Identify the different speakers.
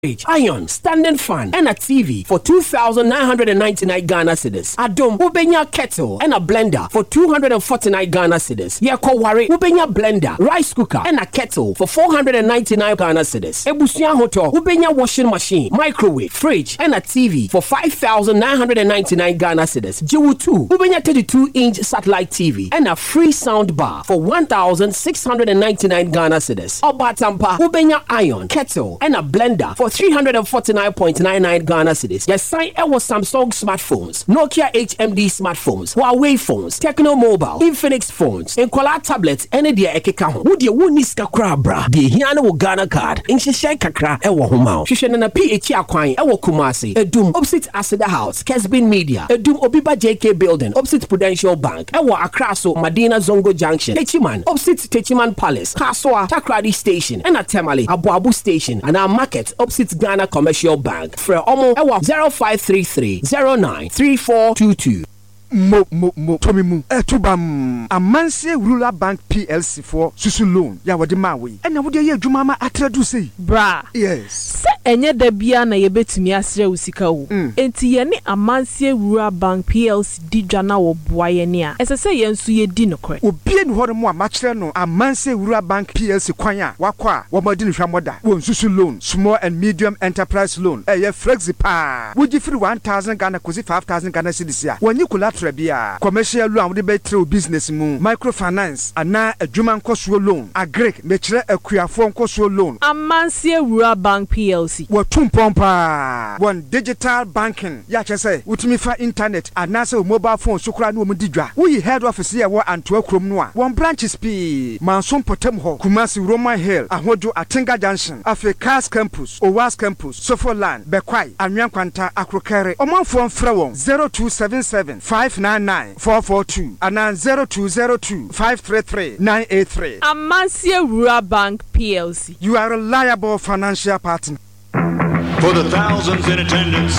Speaker 1: iron, standing fan, and a TV for 2,999 Ghana cedis. Adom, ubenya kettle and a blender for 249 Ghana cedis. Yeko wari, ubenya blender, rice cooker, and a kettle for 499 Ghana cedis. Ebusian Hotel, ubenya washing machine, microwave, fridge, and a TV for 5,999 Ghana cedis. Jiwu 2, ubenya 32-inch satellite TV, and a free sound bar for 1,699 Ghana cedis. Obatampa, ubenya iron, kettle, and a blender for 349.99 Ghana cedis. Yes, sign was Samsung smartphones, Nokia HMD smartphones, Huawei phones, Tecno Mobile, Infinix phones, and Kola tablets, and the Ekeka. Would you win this kakra bra? The Hiano Ghana card, in Shisha Kakra, Ewa Humao. Shishan and PH Aquine, Ewa Kumasi, Edum, opposite Asada House, Kesbin Media, Edum Obiba JK Building, opposite Prudential Bank, Ewa Akraso, Madina Zongo Junction, Techiman, opposite Techiman Palace, Kaswa, Takradi Station, and Atemali, Abu Station, and our market, opposite Ghana Commercial Bank. For Omo, Ewa 0533 093422.
Speaker 2: Tommy Mu Tubam Amanse Rural Bank PLC for Susu Loan ya wadi mawe ena wodi ye adwuma ma atradu sei
Speaker 3: bra
Speaker 2: yes
Speaker 3: se enye da bia na ye betumi asre usika wo enti ye ne Amanse Rural Bank PLC di dwana wo boaye ne a esese ye nso ye di nokore
Speaker 2: obie ni hore mu a machire no Amanse Rural Bank PLC kwan a wakwa wo modi ni hwamoda wo Susu Loan Small and Medium Enterprise Loan ye flexi pa wogi free 1,000 Ghana kosi 5,000 Ghana cedis ya wonyi kula Bia commercial loan with the business moon microfinance ana adwuma nkoso loan agric mechire akuafo nkoso loan
Speaker 3: Amanse Rural Bank PLC
Speaker 2: watum pompa one digital banking ya chese utumi fa internet ana se mobile phone sukura no mudidwa we head office ya wo Antoa krom no a one branches p Manson Potem ho Kumasi Roman Hill ahojo Atinga Junction Africa's campus Owas campus Sofoland Bekwai Anwankwanta Akrokere omanfo mfra won 0277 599-442 and 0202-533-983.
Speaker 3: Amanse Rural Bank PLC.
Speaker 2: You are a reliable financial partner.
Speaker 4: For the thousands in attendance